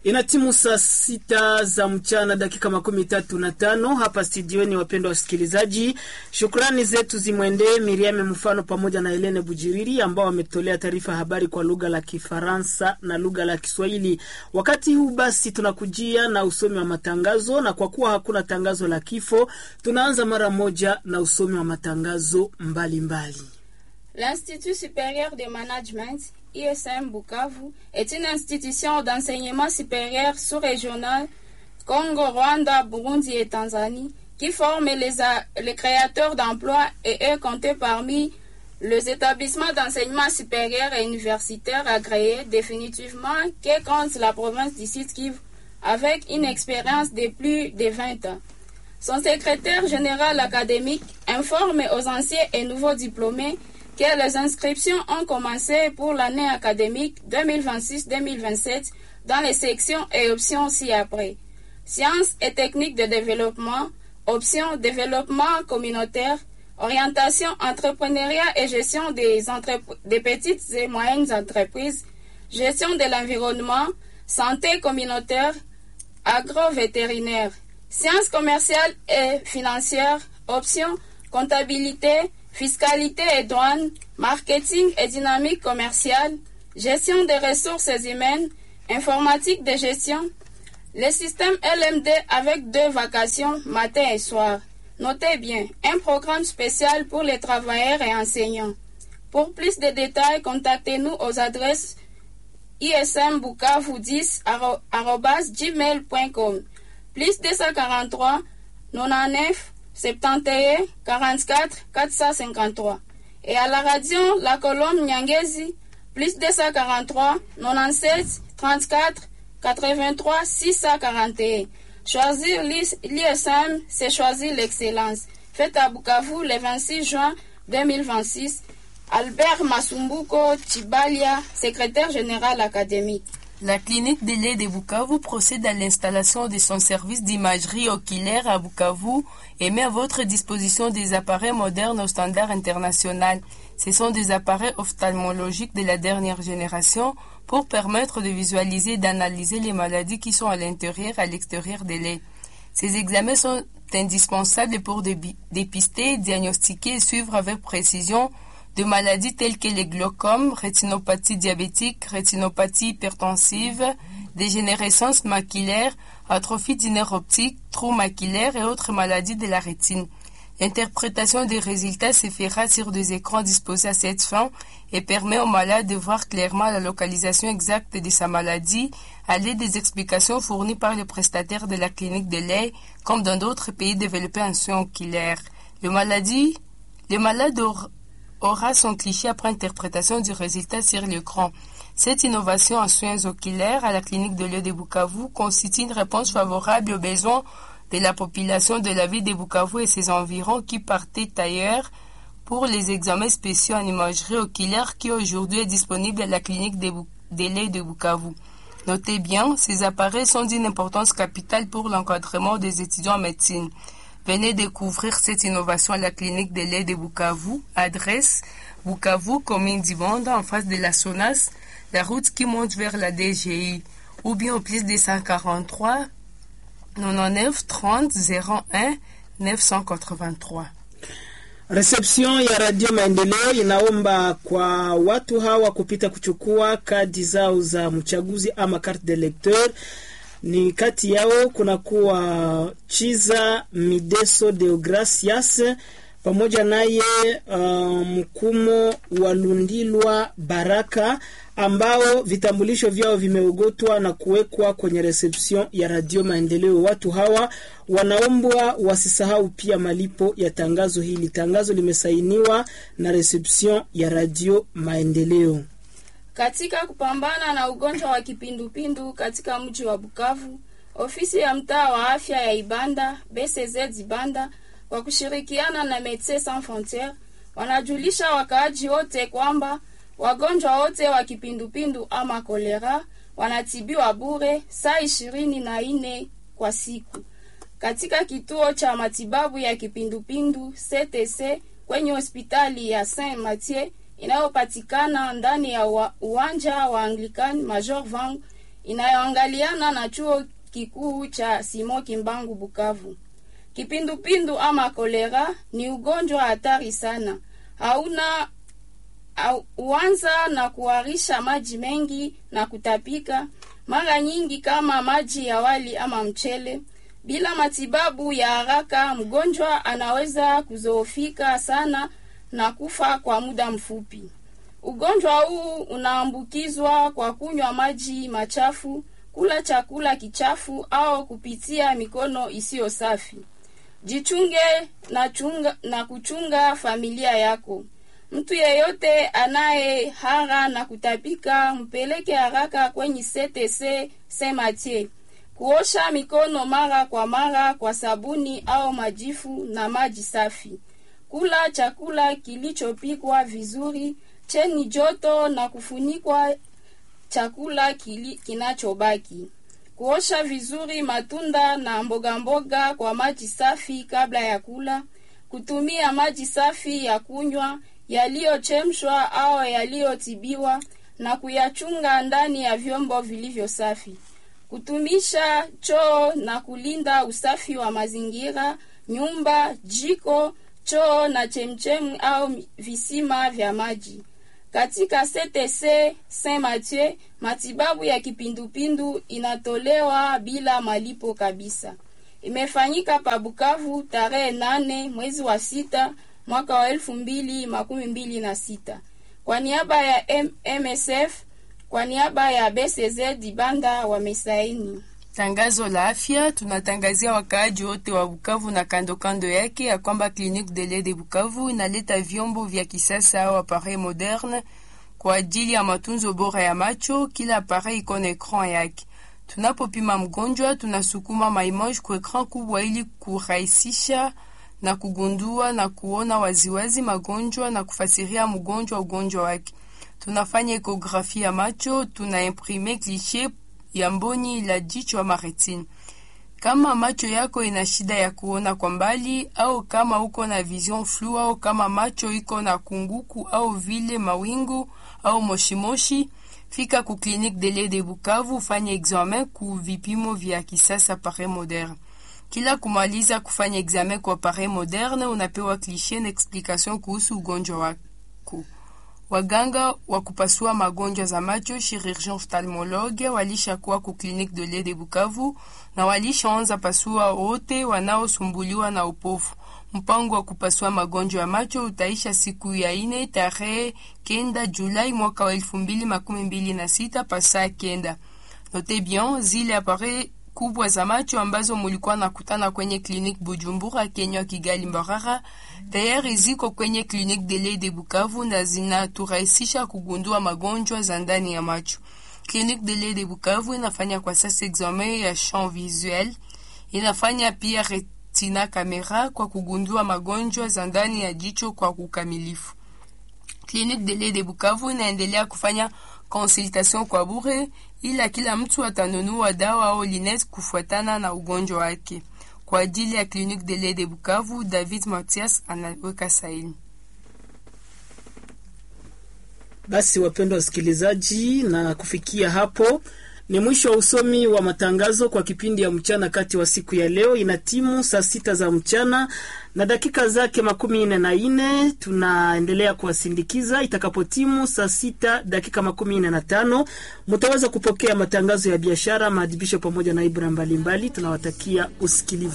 Inatimu saa 6 za mchana dakika 35 hapa studioni. Wapendwa wasikilizaji, shukrani zetu zimwendee Miriam Mfano pamoja na Helene Bujiriri ambao wametolea taarifa habari kwa lugha la Kifaransa na lugha la Kiswahili. Wakati huu basi tunakujia na usomi wa matangazo, na kwa kuwa hakuna tangazo la kifo, tunaanza mara moja na usomi wa matangazo mbalimbali. L'Institut supérieur de management, ISM Bukavu, est une institution d'enseignement supérieur sous-régional Congo, Rwanda, Burundi et Tanzanie qui forme les créateurs d'emplois et est compté parmi les établissements d'enseignement supérieur et universitaire agréés définitivement que compte la province du Sud-Kivu avec une expérience de plus de 20 ans. Son secrétaire général académique informe aux anciens et nouveaux diplômés que les inscriptions ont commencé pour l'année académique 2026-2027 dans les sections et options ci-après. Sciences et techniques de développement, option développement communautaire, orientation entrepreneuriat et gestion des petites et moyennes entreprises, gestion de l'environnement, santé communautaire, agro-vétérinaire, sciences commerciales et financières, option comptabilité, fiscalité et douane, marketing et dynamique commerciale, gestion des ressources humaines, informatique de gestion, le système LMD avec 2 vacations, matin et soir. Notez bien, un programme spécial pour les travailleurs et enseignants. Pour plus de détails, contactez-nous aux adresses ismbukavu10@gmail.com, plus 243 99 71 44 453, et à la radio La Colombe Nyangezi, plus 243 97 34 83 641. Choisir l'ISM, c'est choisir l'excellence. Faites à Bukavu le 26 juin 2026. Albert Masumbuko Chibalia, secrétaire général académique. La clinique de lait de Bukavu procède à l'installation de son service d'imagerie oculaire à Bukavu et met à votre disposition des appareils modernes au standard international. Ce sont des appareils ophtalmologiques de la dernière génération pour permettre de visualiser et d'analyser les maladies qui sont à l'intérieur et à l'extérieur des laits. Ces examens sont indispensables pour dépister, diagnostiquer et suivre avec précision de maladies telles que le glaucome, rétinopathie diabétique, rétinopathie hypertensive, dégénérescence maculaire, atrophie du nerf optique, trous maculaires et autres maladies de la rétine. L'interprétation des résultats se fera sur des écrans disposés à cette fin et permet au malade de voir clairement la localisation exacte de sa maladie à l'aide des explications fournies par les prestataires de la clinique de lait, comme dans d'autres pays développés en soins oculaires. Le malade aura son cliché après interprétation du résultat sur l'écran. Cette innovation en soins oculaires à la clinique de lait de Bukavu constitue une réponse favorable aux besoins de la population de la ville de Bukavu et ses environs qui partaient ailleurs pour les examens spéciaux en imagerie oculaire qui aujourd'hui est disponible à la clinique de lait de Bukavu. Notez bien, ces appareils sont d'une importance capitale pour l'encadrement des étudiants en médecine. Venez découvrir cette innovation à la clinique de lait de Bukavu. Adresse Bukavu, commune d'Ibanda, en face de la SONAS, la route qui monte vers la DGI, ou bien au plus 243 99 30 01 983. Reception ya Radio Maendeleo inaomba kwa watu hawa kupita kuchukua kadi zao za mchaguzi ama carte d'électeur. Ni kati yao kuna kuwa Chiza Mideso Deogracias pamoja naye Mkumo Walundilwa Baraka ambao vitambulisho vyao vimeogotwa na kuwekwa kwenye reception ya Radio Maendeleo. Watu hawa wanaombwa wasisahau pia malipo ya tangazo hili. Tangazo limesainiwa na reception ya Radio Maendeleo. Katika kupambana na ugonjwa wa kipindupindu katika mji wa Bukavu, ofisi ya mtaa wa afya ya Ibanda, BCZ Ibanda, kwa kushirikiana na Médecins Sans Frontières, wanajulisha wakaaji wote kwamba wagonjwa wote wa kipindupindu ama kolera wanatibiwa bure saa 24 kwa siku katika kituo cha matibabu ya kipindupindu CTC kwenye hospitali ya Saint Mathieu inayopatikana ndani ya uwanja wa Anglican Major Vang inayoangaliana na chuo kikuu cha Simon Kimbangu Bukavu. Kipindupindu ama kolera ni ugonjwa hatari sana. Huanza na kuharisha maji mengi na kutapika, mara nyingi kama maji ya wali ama mchele. Bila matibabu ya haraka, mgonjwa anaweza kuzoofika sana na kufa kwa muda mfupi. Ugonjwa huu unaambukizwa kwa kunywa maji machafu, kula chakula kichafu au kupitia mikono isiyo safi. Jichunge na kuchunga familia yako. Mtu yeyote anayehara na kutapika mpeleke haraka kwenye CTC Saint-Mathieu. Kuosha mikono mara kwa mara kwa sabuni au majifu na maji safi. Kula chakula kilichopikwa vizuri chenye joto na kufunikwa chakula kinachobaki. Kuosha vizuri matunda na mboga kwa maji safi kabla ya kula. Kutumia maji safi ya kunywa yaliyochemshwa au yaliyotibiwa na kuyachunga ndani ya vyombo vilivyo safi. Kutumisha choo na kulinda usafi wa mazingira, nyumba, jiko, choo na chemchemi au visima vya maji. Katika CTC Saint-Mathieu, matibabu ya kipindupindu inatolewa bila malipo kabisa. Imefanyika pa Bukavu tarehe 8 mwezi wa 6 mwaka wa 2026. Kwa niaba ya MSF, kwa niaba ya BCZ Dibanda wamesaini tangazo la afya. Tunatangazia wakaaji wote wa Bukavu na kando kando yake ya kwamba Clinique de lait de Bukavu inaleta vyombo vya kisasa au appareil moderne kwa ajili ya matunzo bora ya macho. Kila appareil iko na ekran yake. Tunapopima mgonjwa tunasukuma maimage kwa ekran kubwa ili kurahisisha na kugundua na kuona waziwazi magonjwa na kufasiria mgonjwa ugonjwa wake. Tunafanya ekografia ya macho, tunaimprime cliché ya mboni la jicho ama retine. Kama macho yako ina shida ya kuona kwa mbali, au kama uko na vision flou, au kama macho iko na kunguku au vile mawingu au moshimoshi, fika ku Clinique de lait de Bukavu ufanye examen ku vipimo vya kisasa appareil moderne. Kila kumaliza kufanya examen kwa appareil moderne unapewa cliché na explication kuhusu ugonjwa wako. Waganga wa kupasua magonjwa za macho, chirurgien ophtalmologue, walishakuwa ku Clinique de lait de Bukavu na walishaanza pasua wote wanaosumbuliwa na upofu. Mpango wa kupasua magonjwa ya macho utaisha siku ya 4 tarehe 9 Julai mwaka wa 2026 pasa 9. Note bien, zile appareil kubwa za macho ambazo mulikuwa nakutana kwenye Clinique Bujumbura, Kenya, Kigali, Mbarara, tayari ziko kwenye Clinique de lait de Bukavu na zinaturahisisha kugundua magonjwa za ndani ya macho. Clinique de lait de Bukavu inafanya kwa sasa examen ya champ visuel, inafanya pia retina camera kwa kugundua magonjwa za ndani ya jicho kwa kukamilifu. Clinique de lait de Bukavu inaendelea kufanya consultation kwa bure, ila kila mtu atanunua dawa au lineti kufuatana na ugonjwa wake. Kwa ajili ya Clinique de lait de Bukavu, David Mathias anaweka saini. Basi wapendwa wasikilizaji, na kufikia hapo ni mwisho wa usomi wa matangazo kwa kipindi ya mchana kati wa siku ya leo. Inatimu saa 6 za mchana na dakika zake 44. Tunaendelea kuwasindikiza itakapotimu saa 6 dakika 45. Mtaweza kupokea matangazo ya biashara, maadhibisho pamoja na ibra mbalimbali. Tunawatakia usikilivu.